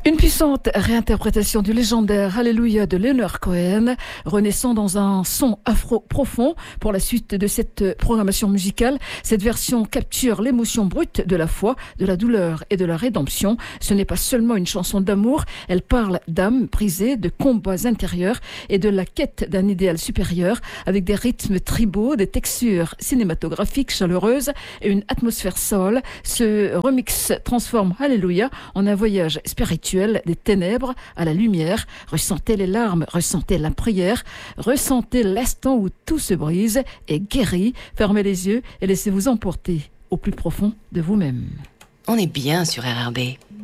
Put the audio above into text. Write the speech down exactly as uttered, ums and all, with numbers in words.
Une puissante réinterprétation du légendaire Alléluia de Leonard Cohen, renaissant dans un son afro profond pour la suite de cette programmation musicale. Cette version capture l'émotion brute de la foi, de la douleur et de la rédemption. Ce n'est pas seulement une chanson d'amour, elle parle d'âmes brisées, de combats intérieurs et de la quête d'un idéal supérieur, avec des rythmes tribaux, des textures cinématographiques chaleureuses et une atmosphère soul. Ce remix transforme Alléluia en un voyage spirituel des ténèbres à la lumière. Ressentez les larmes, ressentez la prière, ressentez l'instant où tout se brise et guérit. Fermez les yeux et laissez-vous emporter au plus profond de vous-même. On est bien sur R R B.